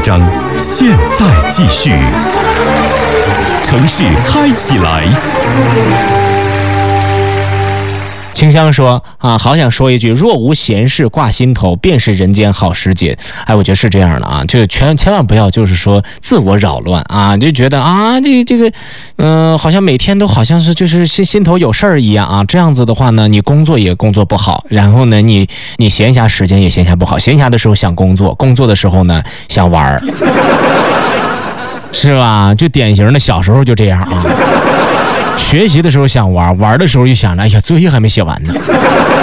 章现在继续。城市嗨起来。 清香说啊，好想说一句，若无闲事挂心头，便是人间好时节。哎，我觉得是这样的啊，就千万不要就是说自我扰乱啊，就觉得啊这个好像每天都好像是就是心头有事儿一样啊，这样子的话呢，你工作也工作不好，然后呢你闲暇时间也闲暇不好，闲暇的时候想工作，工作的时候呢想玩儿，是吧？就典型的小时候就这样啊。学习的时候想玩，玩的时候就想着，哎呀，作业还没写完呢。